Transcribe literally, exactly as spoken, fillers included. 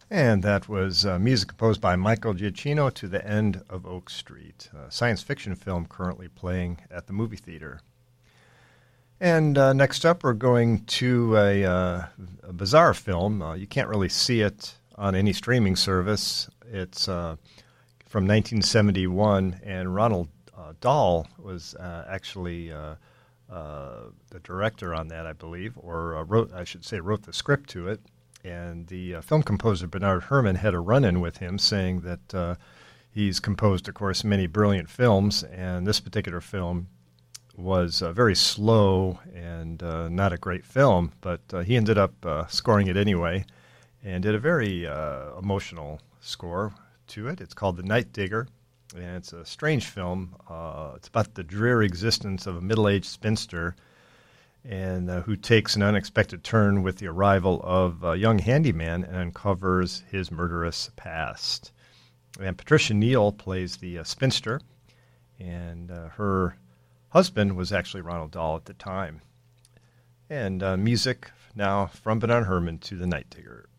And that was uh, music composed by Michael Giacchino, To the End of Oak Street, a science fiction film currently playing at the movie theater. And uh, next up, we're going to a, uh, a bizarre film. Uh, you can't really see it on any streaming service. It's uh, from nineteen seventy-one, and Ronald uh, Dahl was uh, actually uh, uh, the director on that, I believe, or uh, wrote, I should say, wrote the script to it. And the uh, film composer Bernard Herrmann had a run-in with him, saying that uh, he's composed, of course, many brilliant films, and this particular film was uh, very slow and uh, not a great film, but uh, he ended up uh, scoring it anyway and did a very uh, emotional score to it. It's called The Night Digger, and it's a strange film. Uh, it's about the dreary existence of a middle-aged spinster and uh, who takes an unexpected turn with the arrival of a young handyman and uncovers his murderous past. And Patricia Neal plays the uh, spinster, and uh, her husband was actually Ronald Dahl at the time. And uh, music now from Bernard Herrmann to The Night Digger.